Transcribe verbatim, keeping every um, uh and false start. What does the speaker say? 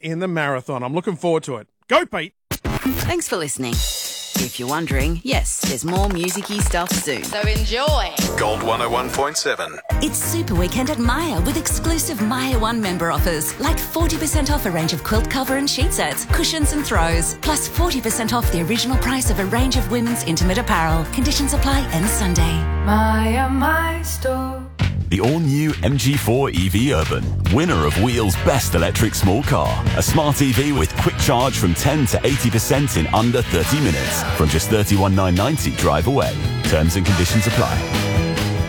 in the marathon. I'm looking forward to it. Go, Pete. Thanks for listening. If you're wondering, yes, there's more music-y stuff soon. So enjoy. Gold one oh one point seven. It's Super Weekend at Myer with exclusive Myer One member offers, like forty percent off a range of quilt cover and sheet sets, cushions and throws, plus forty percent off the original price of a range of women's intimate apparel. Conditions apply end Sunday. Myer, my store. The all-new M G four E V Urban, winner of Wheel's Best Electric Small Car. A smart E V with quick charge from ten to eighty percent in under thirty minutes. From just thirty-one thousand nine hundred ninety drive away. Terms and conditions apply.